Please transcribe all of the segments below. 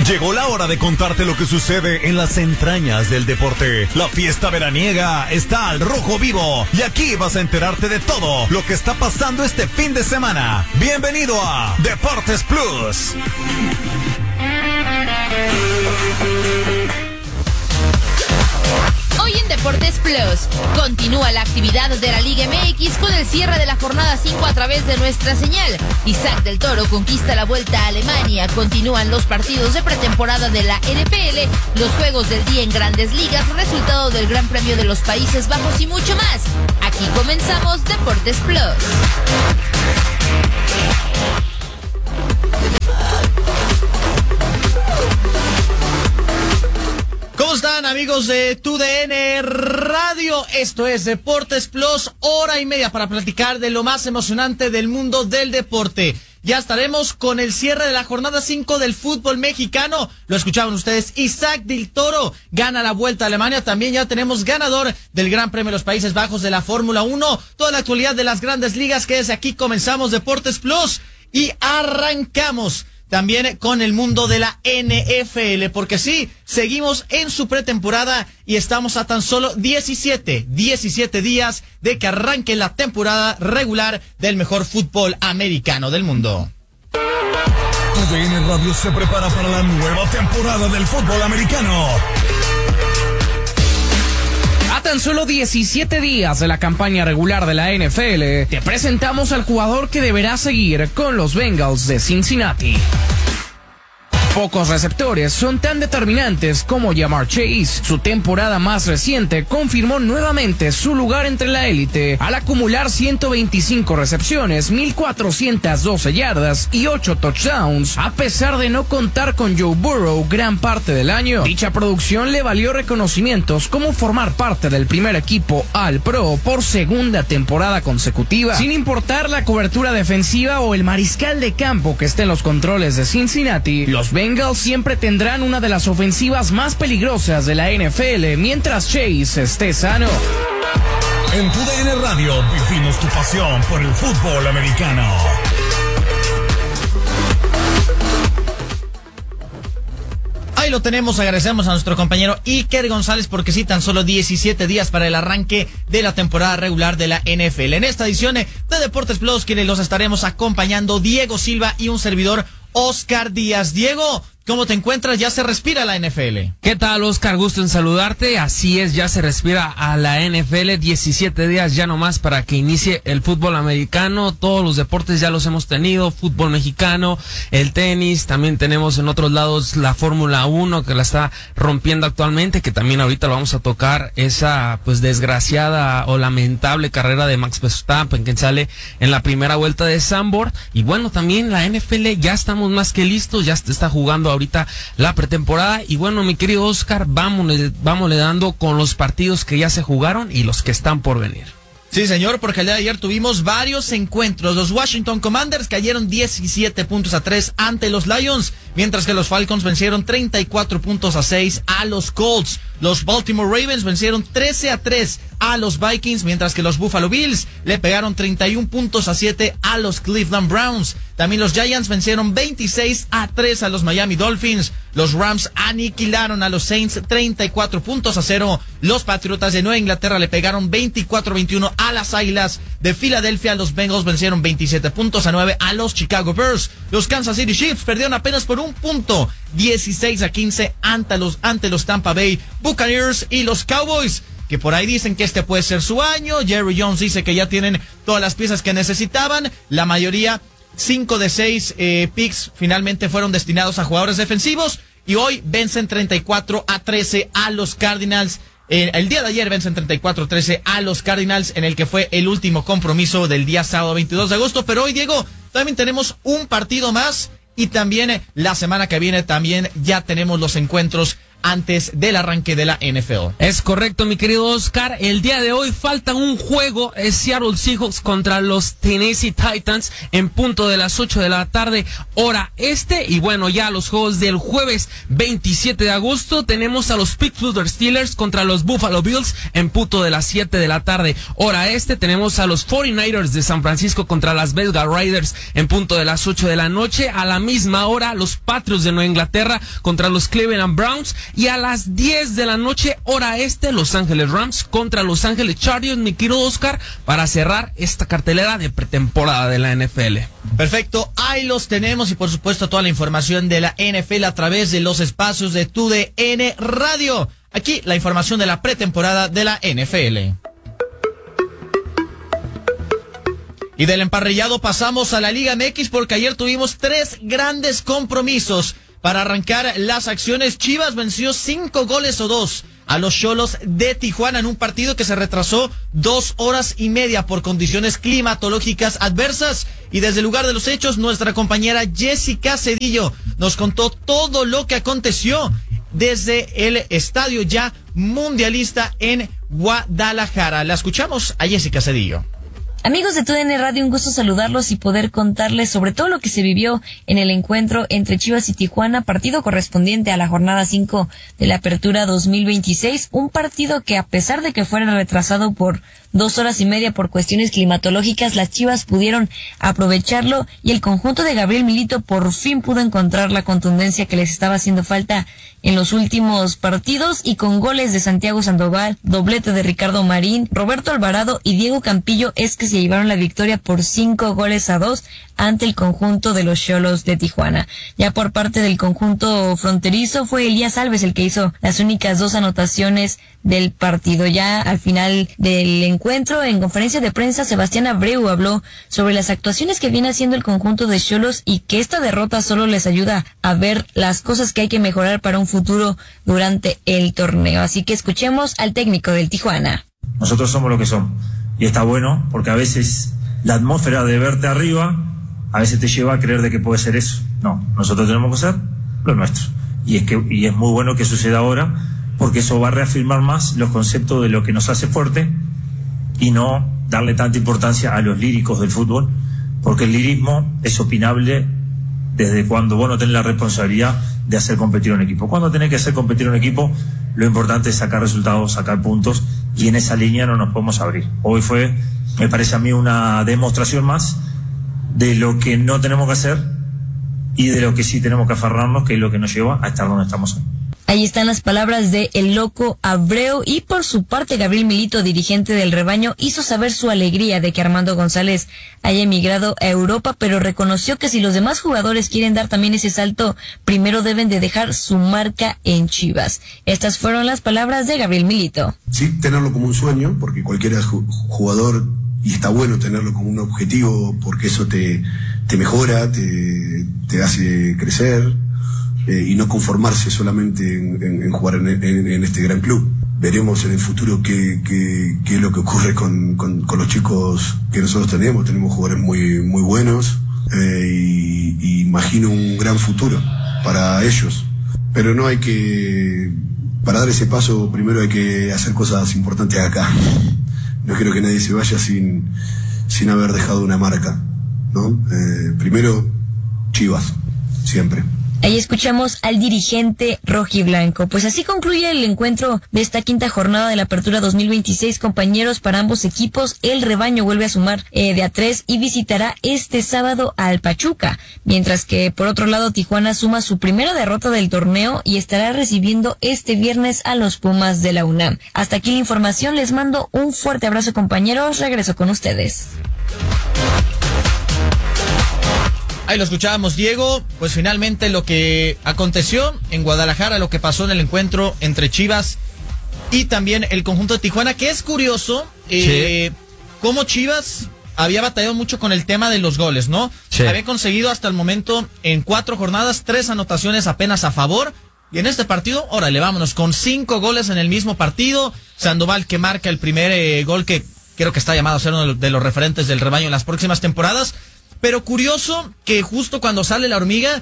Llegó la hora de contarte lo que sucede en las entrañas del deporte. La fiesta veraniega está al rojo vivo y aquí vas a enterarte de todo lo que está pasando este fin de semana. Bienvenido a Deportes Plus. Hoy en Deportes Plus, continúa la actividad de la Liga MX con el cierre de la jornada 5 a través de nuestra señal. Isaac del Toro conquista la Vuelta a Alemania, continúan los partidos de pretemporada de la NFL, los juegos del día en Grandes Ligas, resultado del Gran Premio de los Países Bajos y mucho más. Aquí comenzamos Deportes Plus. ¿Cómo están, amigos de TUDN Radio? Esto es Deportes Plus, hora y media para platicar de lo más emocionante del mundo del deporte. Ya estaremos con el cierre de la jornada 5 del fútbol mexicano. Lo escuchaban ustedes, Isaac del Toro gana la Vuelta a Alemania. También ya tenemos ganador del Gran Premio de los Países Bajos de la Fórmula 1. Toda la actualidad de las Grandes Ligas, que desde aquí comenzamos Deportes Plus y arrancamos también con el mundo de la NFL, porque sí, seguimos en su pretemporada y estamos a tan solo 17 días de que arranque la temporada regular del mejor fútbol americano del mundo. TUDN Radio se prepara para la nueva temporada del fútbol americano. A tan solo 17 días de la campaña regular de la NFL, te presentamos al jugador que deberá seguir con los Bengals de Cincinnati. Pocos receptores son tan determinantes como Ja'Marr Chase. Su temporada más reciente confirmó nuevamente su lugar entre la élite al acumular 125 recepciones, 1,412 yardas y 8 touchdowns, a pesar de no contar con Joe Burrow gran parte del año. Dicha producción le valió reconocimientos como formar parte del primer equipo All-Pro por segunda temporada consecutiva. Sin importar la cobertura defensiva o el mariscal de campo que esté en los controles de Cincinnati, los Bengals siempre tendrán una de las ofensivas más peligrosas de la NFL mientras Chase esté sano. En TUDN Radio vivimos tu pasión por el fútbol americano. Ahí lo tenemos, agradecemos a nuestro compañero Iker González porque sí, tan solo 17 días para el arranque de la temporada regular de la NFL. En esta edición de Deportes Plus, quienes los estaremos acompañando, Diego Silva y un servidor, Oscar Díaz. Diego, ¿cómo te encuentras? Ya se respira la NFL. ¿Qué tal, Oscar? Gusto en saludarte. Así es, ya se respira a la NFL. 17 días ya nomás para que inicie el fútbol americano. Todos los deportes ya los hemos tenido. Fútbol mexicano, el tenis. También tenemos en otros lados la Fórmula 1 que la está rompiendo actualmente, que también ahorita lo vamos a tocar. Esa pues desgraciada o lamentable carrera de Max Verstappen que sale en la primera vuelta de Zandvoort. Y bueno, también la NFL ya estamos más que listos. Ya se está jugando ahorita la pretemporada y bueno, mi querido Oscar, vámonos dando con los partidos que ya se jugaron y los que están por venir. Sí, señor, porque el día de ayer tuvimos varios encuentros. Los Washington Commanders cayeron 17-3 ante los Lions, mientras que los Falcons vencieron 34-6 a los Colts. Los Baltimore Ravens vencieron 13-3 a los Vikings, mientras que los Buffalo Bills le pegaron 31-7 a los Cleveland Browns. También los Giants vencieron 26-3 a los Miami Dolphins. Los Rams aniquilaron a los Saints 34-0. Los Patriotas de Nueva Inglaterra le pegaron 24-21 a las Águilas de Filadelfia. Los Bengals vencieron 27-9 a los Chicago Bears. Los Kansas City Chiefs perdieron apenas por un punto, 16-15 ante los Tampa Bay Buccaneers. Y los Cowboys, que por ahí dicen que este puede ser su año. Jerry Jones dice que ya tienen todas las piezas que necesitaban. La mayoría, 5 de 6 picks finalmente fueron destinados a jugadores defensivos y hoy vencen 34-13 a los Cardinals. El día de ayer vencen 34-13 a los Cardinals en el que fue el último compromiso del día sábado 22 de agosto. Pero hoy, Diego, también tenemos un partido más y también la semana que viene también ya tenemos los encuentros antes del arranque de la NFL. Es correcto, mi querido Oscar. El día de hoy falta un juego, es Seattle Seahawks contra los Tennessee Titans en punto de las 8 de la tarde, hora este. Y bueno, ya los juegos del jueves 27 de agosto tenemos a los Pittsburgh Steelers contra los Buffalo Bills en punto de las 7 de la tarde, hora este. Tenemos a los 49ers de San Francisco contra las Vegas Raiders en punto de las 8 de la noche. A la misma hora, los Patriots de Nueva Inglaterra contra los Cleveland Browns. Y a las 10 de la noche, hora este, Los Ángeles Rams contra Los Ángeles Chargers, mi querido Oscar, para cerrar esta cartelera de pretemporada de la NFL. Perfecto, ahí los tenemos y por supuesto toda la información de la NFL a través de los espacios de TUDN Radio. Aquí la información de la pretemporada de la NFL. Y del emparrillado pasamos a la Liga MX porque ayer tuvimos 3 grandes compromisos. Para arrancar las acciones, Chivas venció 5-2 a los Xolos de Tijuana en un partido que se retrasó 2 horas y media por condiciones climatológicas adversas. Y desde el lugar de los hechos, nuestra compañera Jessica Cedillo nos contó todo lo que aconteció desde el estadio ya mundialista en Guadalajara. La escuchamos a Jessica Cedillo. Amigos de TUDN Radio, un gusto saludarlos y poder contarles sobre todo lo que se vivió en el encuentro entre Chivas y Tijuana, partido correspondiente a la jornada 5 de la Apertura 2026, un partido que a pesar de que fuera retrasado por 2 horas y media por cuestiones climatológicas, las Chivas pudieron aprovecharlo y el conjunto de Gabriel Milito por fin pudo encontrar la contundencia que les estaba haciendo falta en los últimos partidos, y con goles de Santiago Sandoval, doblete de Ricardo Marín, Roberto Alvarado y Diego Campillo es que se llevaron la victoria por 5-2 ante el conjunto de los Xolos de Tijuana. Ya por parte del conjunto fronterizo fue Elías Alves el que hizo las únicas 2 anotaciones del partido. Ya al final del encuentro, en conferencia de prensa, Sebastián Abreu habló sobre las actuaciones que viene haciendo el conjunto de Xolos y que esta derrota solo les ayuda a ver las cosas que hay que mejorar para un futuro durante el torneo. Así que escuchemos al técnico del Tijuana. Nosotros somos lo que somos y está bueno porque a veces la atmósfera de verte arriba a veces te lleva a creer de que puede ser eso. No, nosotros tenemos que hacer lo nuestro y es muy bueno que suceda ahora porque eso va a reafirmar más los conceptos de lo que nos hace fuerte y no darle tanta importancia a los líricos del fútbol, porque el lirismo es opinable desde cuando vos no tenés la responsabilidad de hacer competir un equipo. Cuando tenés que hacer competir un equipo, lo importante es sacar resultados, sacar puntos, y en esa línea no nos podemos abrir. Hoy fue, me parece a mí, una demostración más de lo que no tenemos que hacer y de lo que sí tenemos que aferrarnos, que es lo que nos lleva a estar donde estamos hoy. Ahí están las palabras de el loco Abreu, y por su parte Gabriel Milito, dirigente del rebaño, hizo saber su alegría de que Armando González haya emigrado a Europa, pero reconoció que si los demás jugadores quieren dar también ese salto, primero deben de dejar su marca en Chivas. Estas fueron las palabras de Gabriel Milito. Sí, tenerlo como un sueño, porque cualquier jugador, y está bueno tenerlo como un objetivo, porque eso te mejora, te hace crecer, y no conformarse solamente en jugar en este gran club. Veremos en el futuro qué es lo que ocurre con los chicos que nosotros tenemos. Tenemos jugadores muy buenos, y imagino un gran futuro para ellos. Pero no hay que, para dar ese paso, primero hay que hacer cosas importantes acá. No quiero que nadie se vaya sin haber dejado una marca, ¿no? Primero, Chivas, siempre. Ahí escuchamos al dirigente rojiblanco. Pues así concluye el encuentro de esta quinta jornada de la Apertura 2026, compañeros, para ambos equipos. El rebaño vuelve a sumar de a 3 y visitará este sábado al Pachuca, mientras que por otro lado Tijuana suma su primera derrota del torneo y estará recibiendo este viernes a los Pumas de la UNAM. Hasta aquí la información, les mando un fuerte abrazo, compañeros, regreso con ustedes. Ahí lo escuchábamos, Diego. Pues finalmente lo que aconteció en Guadalajara, lo que pasó en el encuentro entre Chivas y también el conjunto de Tijuana, que es curioso, cómo Chivas había batallado mucho con el tema de los goles, ¿no? Sí. Había conseguido hasta el momento en 4 jornadas 3 anotaciones apenas a favor, y en este partido, órale, vámonos, con 5 goles en el mismo partido. Sandoval, que marca el primer gol, que creo que está llamado a ser uno de los referentes del rebaño en las próximas temporadas. Pero curioso que justo cuando sale la hormiga,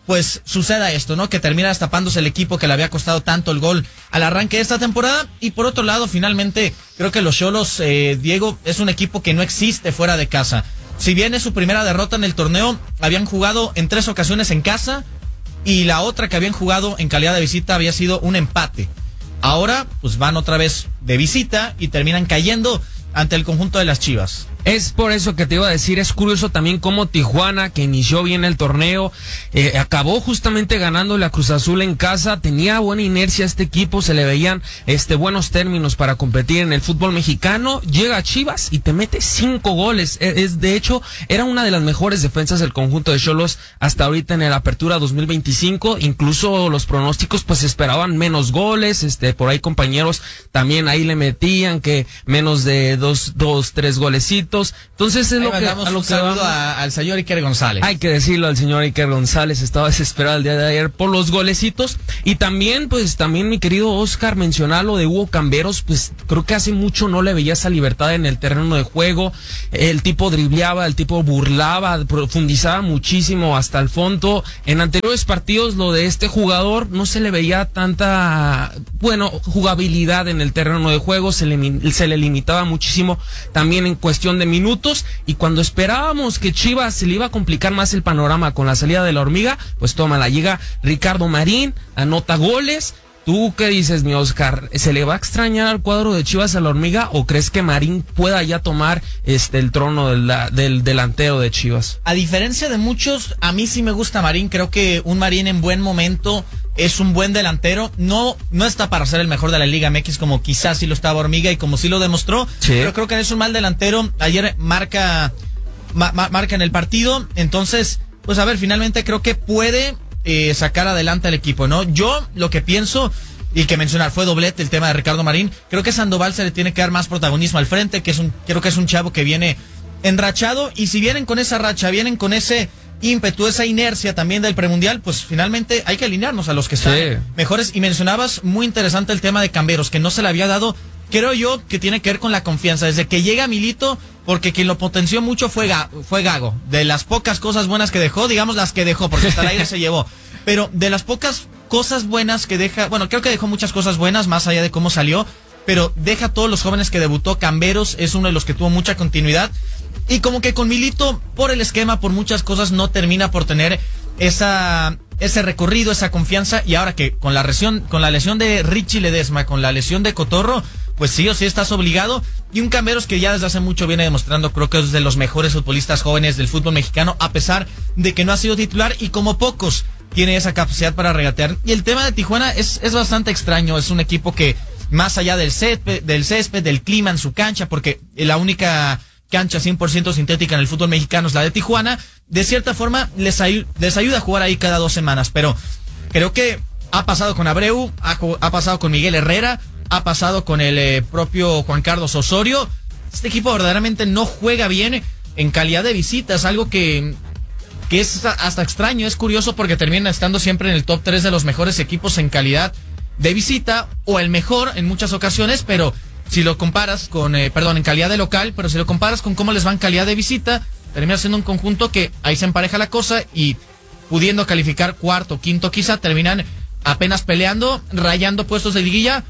pues suceda esto, ¿no? Que termina destapándose el equipo que le había costado tanto el gol al arranque de esta temporada. Y por otro lado, finalmente, creo que los Xolos, Diego, es un equipo que no existe fuera de casa. Si bien es su primera derrota en el torneo, habían jugado en 3 ocasiones en casa y la otra que habían jugado en calidad de visita había sido un empate. Ahora, pues van otra vez de visita y terminan cayendo ante el conjunto de las Chivas. Es por eso que te iba a decir, es curioso también cómo Tijuana, que inició bien el torneo, acabó justamente ganándole a Cruz Azul en casa, tenía buena inercia este equipo, se le veían buenos términos para competir en el fútbol mexicano, llega a Chivas y te mete 5 goles, de hecho, era una de las mejores defensas del conjunto de Xolos hasta ahorita en el Apertura 2025, incluso los pronósticos pues esperaban menos goles, por ahí compañeros también ahí le metían que menos de 3 golecitos. Entonces es lo que un saludo al señor Iker González. Hay que decirlo al señor Iker González, estaba desesperado el día de ayer por los golecitos. Y también, mi querido Oscar, mencionaba lo de Hugo Camberos, pues creo que hace mucho no le veía esa libertad en el terreno de juego. El tipo dribleaba, el tipo burlaba, profundizaba muchísimo hasta el fondo. En anteriores partidos lo de este jugador no se le veía tanta, jugabilidad en el terreno de juego, se le limitaba muchísimo también en cuestión de minutos, y cuando esperábamos que Chivas se le iba a complicar más el panorama con la salida de la Hormiga, pues tómala, llega Ricardo Marín, anota goles. ¿Tú qué dices, mi Oscar? ¿Se le va a extrañar al cuadro de Chivas a la Hormiga o crees que Marín pueda ya tomar el trono del delantero de Chivas? A diferencia de muchos, a mí sí me gusta Marín, creo que un Marín en buen momento es un buen delantero, no está para ser el mejor de la Liga MX como quizás sí lo estaba Hormiga y como sí lo demostró, sí. Pero creo que es un mal delantero, ayer marca en el partido, entonces, pues a ver, finalmente creo que puede sacar adelante al equipo, ¿no? Yo lo que pienso y que mencionar fue doblete el tema de Ricardo Marín, creo que Sandoval se le tiene que dar más protagonismo al frente, creo que es un chavo que viene enrachado, y si vienen con esa racha, vienen con ese ímpetu, esa inercia también del premundial, pues finalmente hay que alinearnos a los que están mejores. Y mencionabas muy interesante el tema de Camberos, que no se le había dado, creo yo que tiene que ver con la confianza, desde que llega Milito, porque quien lo potenció mucho fue Gago, de las pocas cosas buenas que dejó, digamos las que dejó, porque hasta el aire se llevó, pero de las pocas cosas buenas que deja, creo que dejó muchas cosas buenas, más allá de cómo salió, pero deja a todos los jóvenes que debutó. Camberos es uno de los que tuvo mucha continuidad, y como que con Milito, por el esquema, por muchas cosas, no termina por tener ese recorrido, esa confianza, y ahora que con la lesión de Richie Ledesma, con la lesión de Cotorro, pues sí o sí estás obligado, y un Camberos que ya desde hace mucho viene demostrando, creo que es de los mejores futbolistas jóvenes del fútbol mexicano, a pesar de que no ha sido titular, y como pocos tiene esa capacidad para regatear. Y el tema de Tijuana es bastante extraño, es un equipo que, más allá del césped, del clima en su cancha, porque la única cancha 100% sintética en el fútbol mexicano es la de Tijuana, de cierta forma les ayuda a jugar ahí cada 2 semanas, pero creo que ha pasado con Abreu, ha pasado con Miguel Herrera, ha pasado con el propio Juan Carlos Osorio. Este equipo verdaderamente no juega bien en calidad de visitas, algo que es hasta extraño, es curioso, porque termina estando siempre en el top 3 de los mejores equipos en calidad de visita, o el mejor en muchas ocasiones, pero si lo comparas con, en calidad de local, pero si lo comparas con cómo les va en calidad de visita, termina siendo un conjunto que ahí se empareja la cosa, y pudiendo calificar cuarto, quinto quizá, terminan apenas peleando, rayando puestos de liguilla,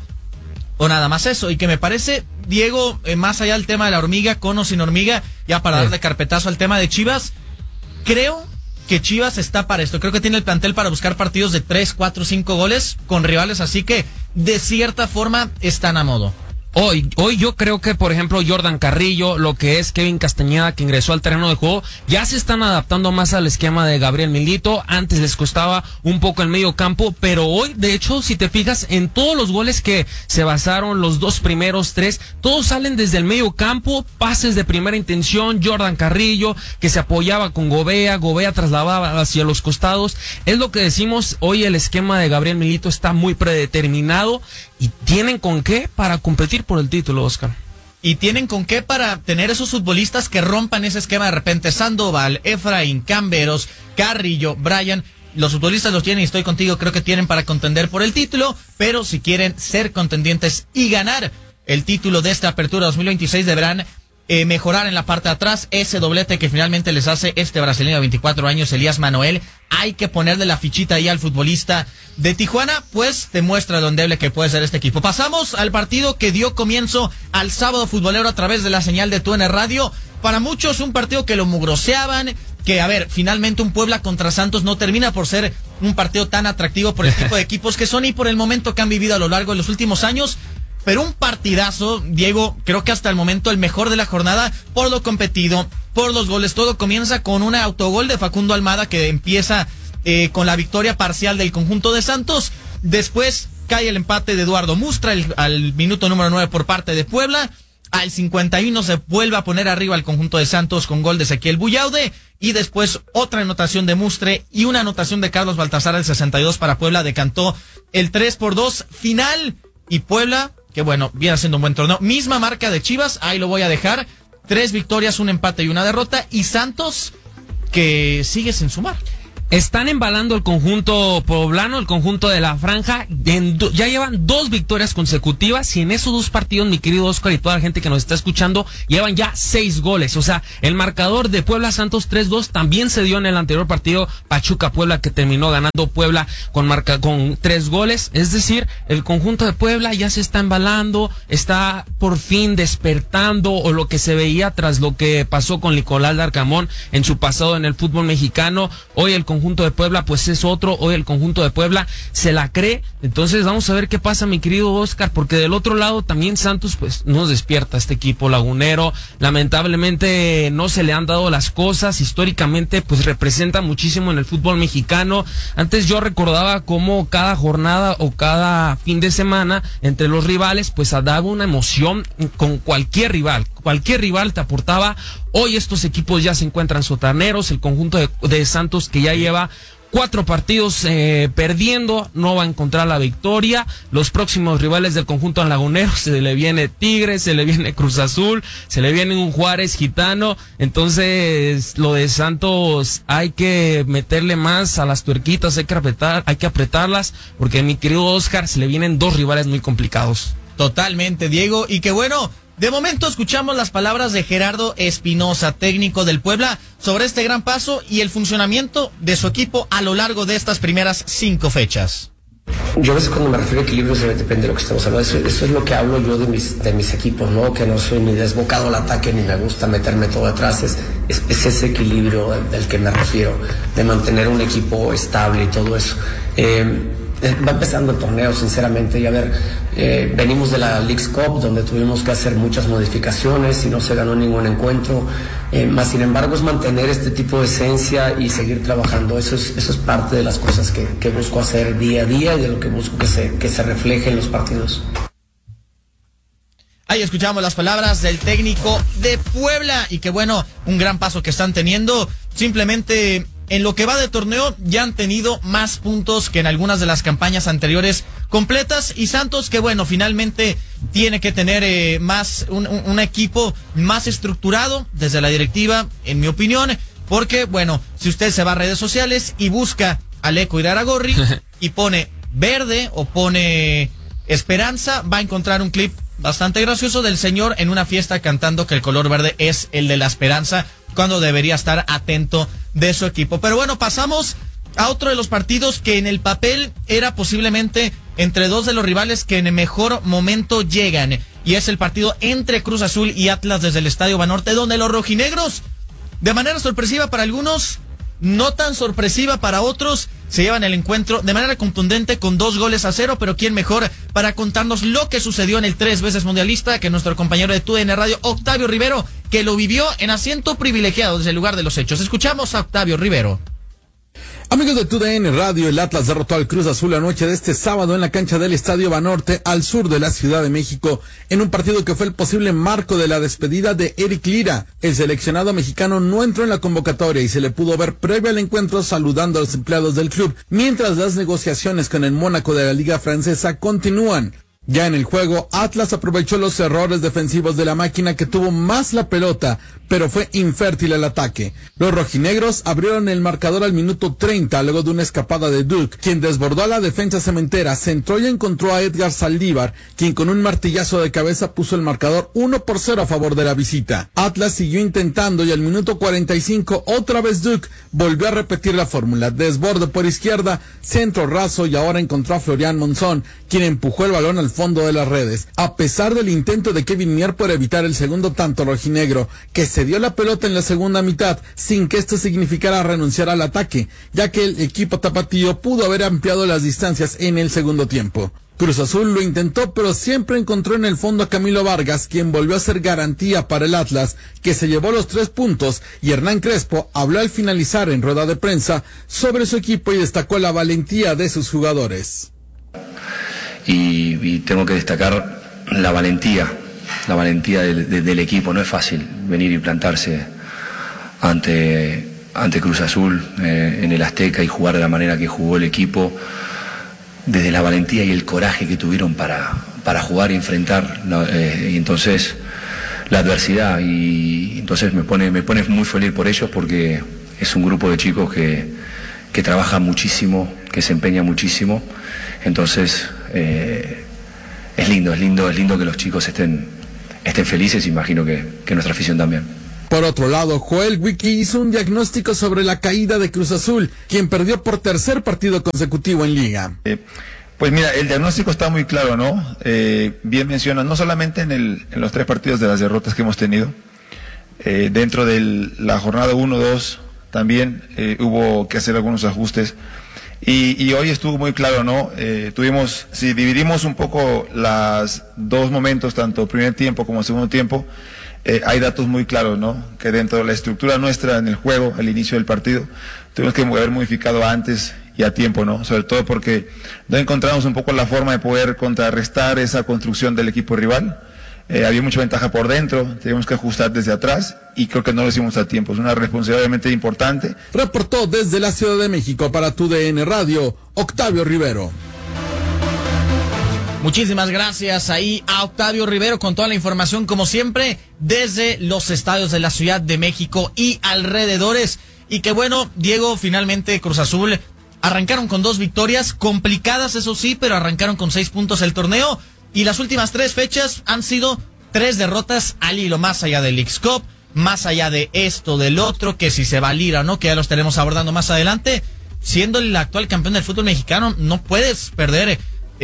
o nada más eso. Y que me parece, Diego, más allá del tema de la Hormiga, con o sin Hormiga, ya para darle carpetazo al tema de Chivas, creo que Chivas está para esto, creo que tiene el plantel para buscar partidos de 3, 4, 5 goles con rivales, así que de cierta forma están a modo. Hoy yo creo que, por ejemplo, Jordan Carrillo, lo que es Kevin Castañeda, que ingresó al terreno de juego, ya se están adaptando más al esquema de Gabriel Milito. Antes les costaba un poco el medio campo, pero hoy, de hecho, si te fijas, en todos los goles que se basaron, los 2 primeros, 3, todos salen desde el medio campo, pases de primera intención. Jordan Carrillo, que se apoyaba con Gobea trasladaba hacia los costados. Es lo que decimos, hoy el esquema de Gabriel Milito está muy predeterminado, y tienen con qué para competir por el título, Oscar. Y tienen con qué para tener esos futbolistas que rompan ese esquema de repente. Sandoval, Efraín, Camberos, Carrillo, Brian, los futbolistas los tienen, y estoy contigo, creo que tienen para contender por el título, pero si quieren ser contendientes y ganar el título de esta apertura 2026 deberán mejorar en la parte de atrás. Ese doblete que finalmente les hace este brasileño de 24 años, Elías Manuel, hay que ponerle la fichita ahí al futbolista de Tijuana, pues demuestra lo endeble que puede ser este equipo. Pasamos al partido que dio comienzo al sábado futbolero a través de la señal de TUDN Radio. Para muchos un partido que lo mugroseaban, que a ver, finalmente un Puebla contra Santos no termina por ser un partido tan atractivo por el tipo de equipos que son y por el momento que han vivido a lo largo de los últimos años. Pero un partidazo, Diego, creo que hasta el momento el mejor de la jornada por lo competido, por los goles. Todo comienza con un autogol de Facundo Almada que empieza con la victoria parcial del conjunto de Santos. Después cae el empate de Eduardo Mustra al minuto número 9 por parte de Puebla. Al 51 se vuelve a poner arriba el conjunto de Santos con gol de Ezequiel Buyaude. Y después otra anotación de Mustre y una anotación de Carlos Baltazar al 62 para Puebla. Decantó el 3-2 final. Y Puebla, que bueno, viene haciendo un buen torneo. Misma marca de Chivas, ahí lo voy a dejar. 3 victorias, un empate y una derrota. Y Santos, que sigue sin sumar. Están embalando el conjunto poblano, el conjunto de la franja. Ya llevan 2 victorias consecutivas y en esos 2 partidos, mi querido Oscar y toda la gente que nos está escuchando, llevan ya 6 goles. O sea, el marcador de Puebla Santos 3-2 también se dio en el anterior partido Pachuca Puebla, que terminó ganando Puebla con 3 goles. Es decir, el conjunto de Puebla ya se está embalando, está por fin despertando, o lo que se veía tras lo que pasó con Nicolás Larcamón en su pasado en el fútbol mexicano. Hoy el conjunto de Puebla pues es otro, hoy el conjunto de Puebla se la cree. Entonces vamos a ver qué pasa, mi querido Oscar, porque del otro lado también Santos pues nos despierta este equipo lagunero. Lamentablemente no se le han dado las cosas, históricamente pues representa muchísimo en el fútbol mexicano. Antes yo recordaba cómo cada jornada o cada fin de semana entre los rivales pues daba una emoción con cualquier rival te aportaba. Hoy estos equipos ya se encuentran sotaneros. El conjunto de Santos, que ya lleva 4 partidos perdiendo, no va a encontrar la victoria. Los próximos rivales del conjunto lagunero, se le viene Tigres, se le viene Cruz Azul, se le viene un Juárez gitano. Entonces lo de Santos hay que meterle más a las tuerquitas, hay que apretarlas, porque mi querido Oscar, se le vienen 2 rivales muy complicados. Totalmente, Diego, y que bueno, de momento escuchamos las palabras de Gerardo Espinosa, técnico del Puebla, sobre este gran paso y el funcionamiento de su equipo a lo largo de estas primeras 5 fechas. Yo a veces cuando me refiero a equilibrio depende de lo que estamos hablando. Eso es lo que hablo yo de mis equipos, ¿no? Que no soy ni desbocado al ataque ni me gusta meterme todo atrás. Es ese equilibrio del que me refiero, de mantener un equipo estable y todo eso. Va empezando el torneo, sinceramente, y a ver, venimos de la Leagues Cup, donde tuvimos que hacer muchas modificaciones y no se ganó ningún encuentro, más sin embargo es mantener este tipo de esencia y seguir trabajando. Eso es parte de las cosas que busco hacer día a día y de lo que busco que se refleje en los partidos. Ahí escuchamos las palabras del técnico de Puebla y que bueno, un gran paso que están teniendo. Simplemente en lo que va de torneo ya han tenido más puntos que en algunas de las campañas anteriores completas, y Santos que bueno, finalmente tiene que tener más un equipo más estructurado desde la directiva, en mi opinión, porque bueno, si usted se va a redes sociales y busca a Leco Iraragorri y pone verde o pone esperanza, va a encontrar un clip bastante gracioso del señor en una fiesta cantando que el color verde es el de la esperanza, cuando debería estar atento de su equipo. Pero bueno, pasamos a otro de los partidos que en el papel era posiblemente entre 2 de los rivales que en el mejor momento llegan, y es el partido entre Cruz Azul y Atlas desde el Estadio Banorte, donde los rojinegros, de manera sorpresiva para algunos, no tan sorpresiva para otros, se llevan el encuentro de manera contundente con 2-0, pero quién mejor para contarnos lo que sucedió en el 3 veces mundialista que nuestro compañero de TUDN Radio, Octavio Rivero, que lo vivió en asiento privilegiado desde el lugar de los hechos. Escuchamos a Octavio Rivero. Amigos de TUDN Radio, el Atlas derrotó al Cruz Azul la noche de este sábado en la cancha del Estadio Banorte, al sur de la Ciudad de México, en un partido que fue el posible marco de la despedida de Eric Lira. El seleccionado mexicano no entró en la convocatoria y se le pudo ver previo al encuentro saludando a los empleados del club, mientras las negociaciones con el Mónaco de la Liga Francesa continúan. Ya en el juego, Atlas aprovechó los errores defensivos de la máquina que tuvo más la pelota, pero fue infértil el ataque. Los rojinegros abrieron el marcador al minuto 30 luego de una escapada de Duke, quien desbordó a la defensa cementera, centró y encontró a Edgar Saldívar, quien con un martillazo de cabeza puso el marcador 1-0 a favor de la visita. Atlas siguió intentando y al minuto 45 otra vez Duke volvió a repetir la fórmula, desborde por izquierda, centro raso y ahora encontró a Florian Monzón, quien empujó el balón al fondo de las redes. A pesar del intento de Kevin Mier por evitar el segundo tanto rojinegro, que se dio la pelota en la segunda mitad sin que esto significara renunciar al ataque, ya que el equipo tapatío pudo haber ampliado las distancias en el segundo tiempo. Cruz Azul lo intentó, pero siempre encontró en el fondo a Camilo Vargas, quien volvió a ser garantía para el Atlas, que se llevó los 3 puntos, y Hernán Crespo habló al finalizar en rueda de prensa sobre su equipo y destacó la valentía de sus jugadores. Y tengo que destacar la valentía del equipo. No es fácil venir y plantarse ante Cruz Azul en el Azteca y jugar de la manera que jugó el equipo, desde la valentía y el coraje que tuvieron para jugar y enfrentar, y entonces la adversidad, y entonces me pone muy feliz por ellos, porque es un grupo de chicos que trabaja muchísimo, que se empeña muchísimo. Entonces es lindo que los chicos estén felices, imagino que nuestra afición también. Por otro lado, Joel Wiki hizo un diagnóstico sobre la caída de Cruz Azul, quien perdió por tercer partido consecutivo en Liga. Pues mira, el diagnóstico está muy claro, ¿no? Bien mencionas, no solamente en los 3 partidos de las derrotas que hemos tenido, dentro de la jornada 1-2 también hubo que hacer algunos ajustes. Y hoy estuvo muy claro, ¿no? Si dividimos un poco los 2 momentos, tanto primer tiempo como segundo tiempo, hay datos muy claros, ¿no? Que dentro de la estructura nuestra en el juego, al inicio del partido, tuvimos que haber modificado antes y a tiempo, ¿no? Sobre todo porque no encontramos un poco la forma de poder contrarrestar esa construcción del equipo rival. Había mucha ventaja por dentro, teníamos que ajustar desde atrás y creo que no lo hicimos a tiempo. Es una responsabilidad realmente importante. Reportó desde la Ciudad de México para TUDN Radio, Octavio Rivero. Muchísimas gracias ahí a Octavio Rivero con toda la información, como siempre, desde los estadios de la Ciudad de México y alrededores. Y que bueno, Diego, finalmente Cruz Azul arrancaron con 2 victorias, complicadas eso sí, pero arrancaron con 6 puntos el torneo. Y las últimas 3 fechas han sido 3 derrotas al hilo, más allá del Leagues Cup, más allá de esto, del otro, que si se va a Lira o no, que ya lo estaremos abordando más adelante. Siendo el actual campeón del fútbol mexicano, no puedes perder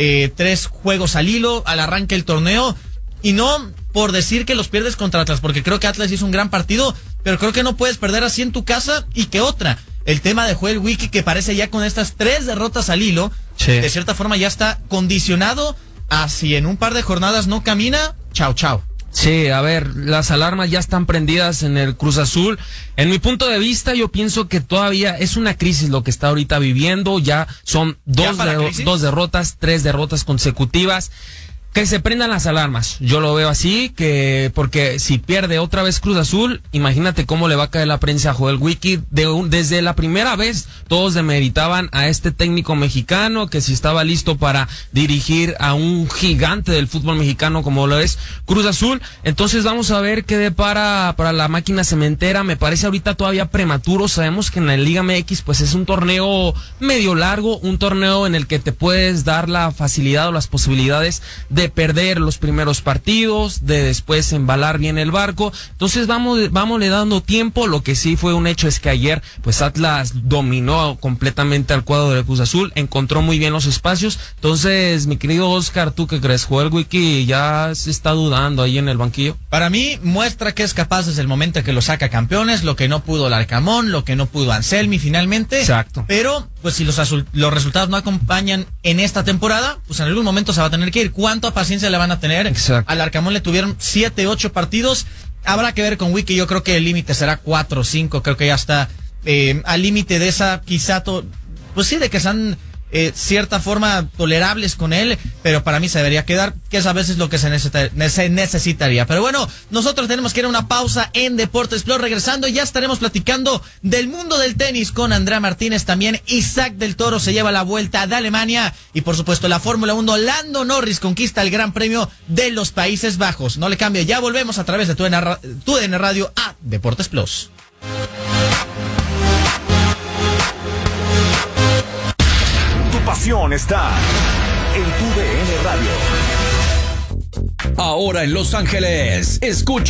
3 juegos al hilo al arranque del torneo, y no por decir que los pierdes contra Atlas, porque creo que Atlas hizo un gran partido, pero creo que no puedes perder así en tu casa. Y que otra, el tema de Joel Wiki, que parece ya con estas 3 derrotas al hilo, sí, de cierta forma ya está condicionado a si en un par de jornadas no camina, chao. Sí, a ver, las alarmas ya están prendidas en el Cruz Azul. En mi punto de vista, yo pienso que todavía es una crisis lo que está ahorita viviendo. Ya son 2 derrotas, 3 derrotas consecutivas. Que se prendan las alarmas. Yo lo veo así, porque si pierde otra vez Cruz Azul, imagínate cómo le va a caer la prensa a Joel Wiki. Desde la primera vez todos demeritaban a este técnico mexicano, que si estaba listo para dirigir a un gigante del fútbol mexicano como lo es Cruz Azul. Entonces vamos a ver qué depara para la máquina cementera. Me parece ahorita todavía prematuro. Sabemos que en la Liga MX pues es un torneo medio largo, un torneo en el que te puedes dar la facilidad o las posibilidades de perder los primeros partidos, de después embalar bien el barco. Entonces vámosle dando tiempo. Lo que sí fue un hecho es que ayer pues Atlas dominó completamente al cuadro de Cruz Azul, encontró muy bien los espacios. Entonces, mi querido Oscar, ¿tú qué crees? ¿Joel Wiki ya se está dudando ahí en el banquillo? Para mí muestra que es capaz desde el momento que lo saca campeones, lo que no pudo Larcamón, lo que no pudo Anselmi finalmente. Exacto. Pero pues si los resultados no acompañan en esta temporada, pues en algún momento se va a tener que ir. ¿Cuánta paciencia le van a tener? Exacto. Al Larcamón le tuvieron 7, 8 partidos. Habrá que ver con Wiki. Yo creo que el límite será 4 o 5. Creo que ya está al límite de esa, quizá, pues sí, de que se han cierta forma tolerables con él, pero para mí se debería quedar, que es a veces lo que se necesitaría. Pero bueno, nosotros tenemos que ir a una pausa en Deportes Plus. Regresando, ya estaremos platicando del mundo del tenis con Andrea Martínez. También Isaac del Toro se lleva la vuelta de Alemania, y por supuesto la Fórmula 1, Lando Norris conquista el Gran Premio de los Países Bajos. No le cambie, ya volvemos a través de TUDN Radio a Deportes Plus. Tu pasión está en TUDN Radio. Ahora en Los Ángeles, escucha